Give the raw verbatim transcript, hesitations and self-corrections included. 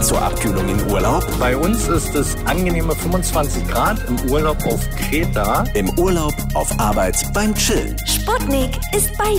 zur Abkühlung in Urlaub? Bei uns ist es angenehme fünfundzwanzig Grad im Urlaub auf Kreta. Im Urlaub, auf Arbeit, beim Chillen. Sputnik ist bei